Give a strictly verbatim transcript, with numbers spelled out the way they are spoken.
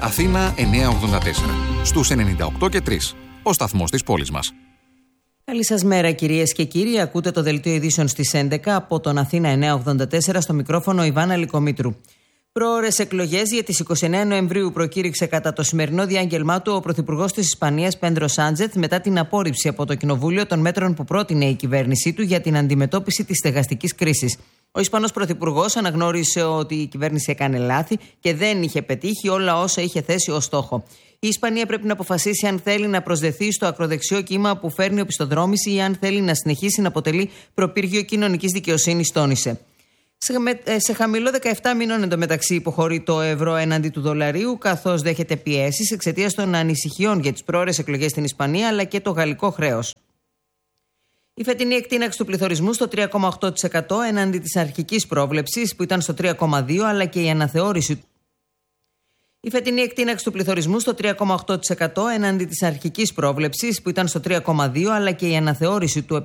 Αθήνα εννιακόσια ογδόντα τέσσερα. Στους ενενήντα οκτώ και τρία. Ο σταθμός της πόλης μας. Καλή σας μέρα, κυρίες και κύριοι. Ακούτε το δελτίο ειδήσεων στις έντεκα από τον Αθήνα εννιακόσια ογδόντα τέσσερα, στο μικρόφωνο Ιβάνα Λικομήτρου. Προώρες εκλογές για τις είκοσι εννέα Νοεμβρίου προκήρυξε κατά το σημερινό διάγγελμά του ο Πρωθυπουργός της Ισπανίας Πέντρο Σάντσεθ μετά την απόρριψη από το Κοινοβούλιο των μέτρων που πρότεινε η κυβέρνησή του για την αντιμετώπιση της στεγαστικής κρίσης. Ο Ισπανός Πρωθυπουργός αναγνώρισε ότι η κυβέρνηση έκανε λάθη και δεν είχε πετύχει όλα όσα είχε θέσει ως στόχο. Η Ισπανία πρέπει να αποφασίσει αν θέλει να προσδεθεί στο ακροδεξιό κύμα που φέρνει οπισθοδρόμηση ή αν θέλει να συνεχίσει να αποτελεί προπύργιο κοινωνικής δικαιοσύνης, τόνισε. Σε χαμηλό δεκαεπτά μήνων εντωμεταξύ υποχωρεί το ευρώ έναντι του δολαρίου, καθώς δέχεται πιέσεις εξαιτίας των ανησυχιών για τις προώρες εκλογές στην Ισπανία αλλά και το γαλλικό χρέος. Η φετινή εκτείναξη του πληθωρισμού στο τρία κόμμα οκτώ τοις εκατό έναντι της αρχικής πρόβλεψης που ήταν στο τρία κόμμα δύο τοις εκατό, αλλά και η αναθεώρηση Η φετινή εκτείναξη του πληθωρισμού στο τρία κόμμα οκτώ τοις εκατό έναντι της αρχικής πρόβλεψης που ήταν στο τρία κόμμα δύο τοις εκατό, αλλά και η αναθεώρηση του